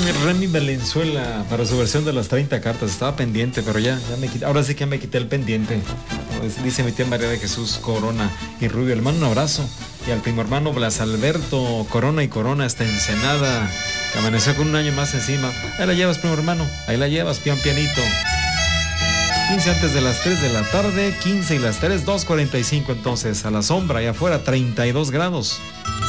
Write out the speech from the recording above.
Remy Valenzuela para su versión de las 30 cartas. Estaba pendiente, pero ya me quité. Ahora sí que me quité el pendiente. Dice mi tía María de Jesús Corona y Rubio. Le mando un abrazo. Y al primo hermano Blas Alberto Corona y Corona hasta Ensenada, que amaneció con un año más encima. Ahí la llevas, primo hermano. Ahí la llevas, pianito. 15 antes de las 3 de la tarde, 15 y las 3, 2:45 entonces. A la sombra, allá afuera, 32 grados.